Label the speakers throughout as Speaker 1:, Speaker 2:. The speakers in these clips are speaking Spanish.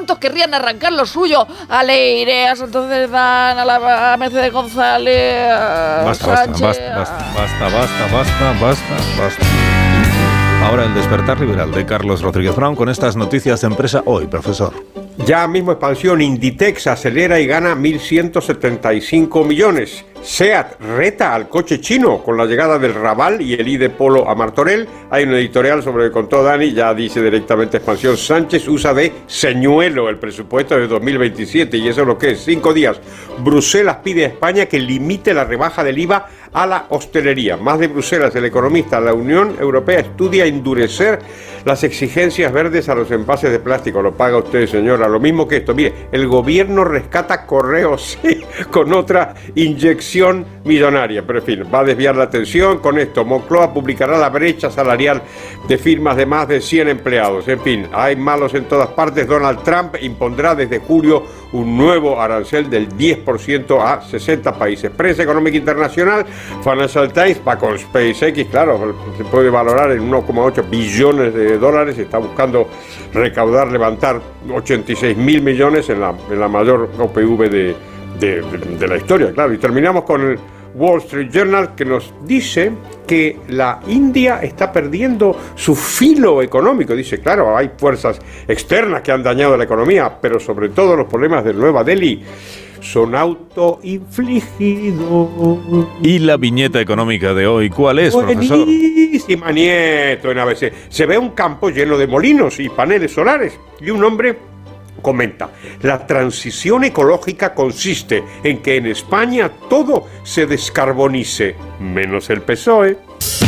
Speaker 1: ¿Cuántos querrían arrancar lo suyo a Leire, a Santos Dan, a Mercedes González, a Sánchez?
Speaker 2: Basta. Ahora el despertar liberal de Carlos Rodríguez Brown con estas noticias de empresa hoy, profesor.
Speaker 3: Ya mismo expansión, Inditex acelera y gana 1.175 millones. SEAT reta al coche chino con la llegada del Raval y el ID Polo a Martorell. Hay un editorial sobre lo que contó Dani, ya dice directamente expansión. Sánchez usa de señuelo el presupuesto de 2027 y eso es lo que es, 5 días. Bruselas pide a España que limite la rebaja del IVA a la hostelería. Más de Bruselas, el economista, la Unión Europea estudia endurecer las exigencias verdes a los envases de plástico. Lo paga usted, señora. Lo mismo que esto. Mire, el gobierno rescata Correos sí, con otra inyección millonaria. Pero en fin, va a desviar la atención con esto. Moncloa publicará la brecha salarial de firmas de más de 100 empleados. En fin, hay malos en todas partes. Donald Trump impondrá desde julio un nuevo arancel del 10% a 60 países. Prensa económica internacional, Financial Times va con SpaceX, claro, se puede valorar en 1,8 billones de dólares, está buscando levantar 86.000 millones en la mayor OPV de la historia, claro. Y terminamos con el Wall Street Journal, que nos dice que la India está perdiendo su filo económico. Dice, claro, hay fuerzas externas que han dañado la economía, pero sobre todo los problemas de Nueva Delhi son autoinfligidos.
Speaker 2: ¿Y la viñeta económica de hoy cuál es, profesor?
Speaker 3: Buenísima, Nieto, en ABC. Se ve un campo lleno de molinos y paneles solares y un hombre comenta: la transición ecológica consiste en que en España todo se descarbonice, menos el PSOE.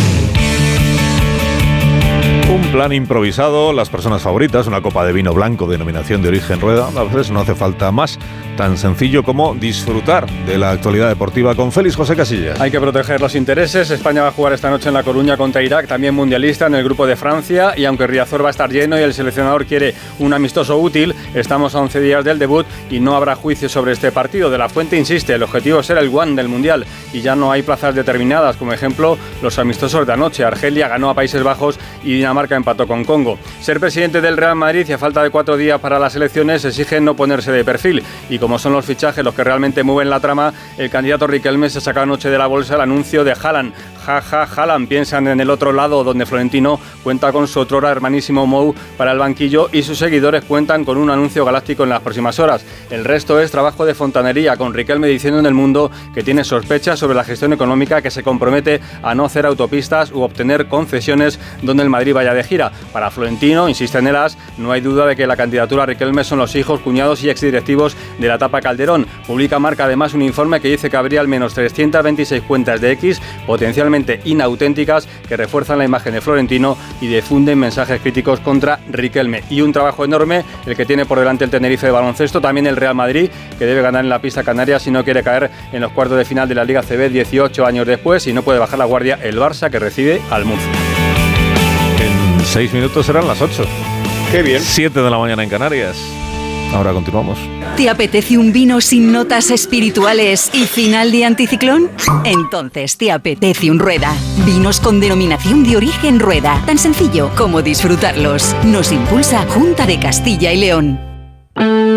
Speaker 2: Un plan improvisado, las personas favoritas, una copa de vino blanco, denominación de origen Rueda. A veces no hace falta más, tan sencillo como disfrutar de la actualidad deportiva con Félix José Casillas.
Speaker 4: Hay que proteger los intereses. España va a jugar esta noche en La Coruña contra Irak, también mundialista en el grupo de Francia, y aunque Riazor va a estar lleno y el seleccionador quiere un amistoso útil, estamos a 11 días del debut y no habrá juicio sobre este partido. De la Fuente insiste, el objetivo es ser el one del mundial y ya no hay plazas determinadas, como ejemplo los amistosos de anoche. Argelia ganó a Países Bajos y Dinamarca empató con Congo. Ser presidente del Real Madrid y a falta de 4 días para las elecciones exige no ponerse de perfil, y como son los fichajes los que realmente mueven la trama, el candidato Riquelme se sacó anoche de la bolsa el anuncio de Haaland. Haaland, piensan en el otro lado, donde Florentino cuenta con su otrora hermanísimo Mou para el banquillo y sus seguidores cuentan con un anuncio galáctico en las próximas horas. El resto es trabajo de fontanería, con Riquelme diciendo en El Mundo que tiene sospechas sobre la gestión económica, que se compromete a no hacer autopistas u obtener concesiones donde el Madrid vaya de gira. Para Florentino, insiste en el AS, no hay duda de que la candidatura a Riquelme son los hijos, cuñados y exdirectivos de la etapa Calderón. Publica Marca además un informe que dice que habría al menos 326 cuentas de X, potencialmente inauténticas, que refuerzan la imagen de Florentino y difunden mensajes críticos contra Riquelme. Y un trabajo enorme el que tiene por delante el Tenerife de baloncesto, también el Real Madrid, que debe ganar en la pista canaria si no quiere caer en los cuartos de final de la Liga CB 18 años después, y no puede bajar la guardia el Barça, que recibe al Murcia.
Speaker 2: En 6 minutos serán las 8.
Speaker 3: ¡Qué bien!
Speaker 2: 7 de la mañana en Canarias. Ahora continuamos.
Speaker 5: ¿Te apetece un vino sin notas espirituales y final de anticiclón? Entonces te apetece un Rueda. Vinos con denominación de origen Rueda. Tan sencillo como disfrutarlos. Nos impulsa Junta de Castilla y León.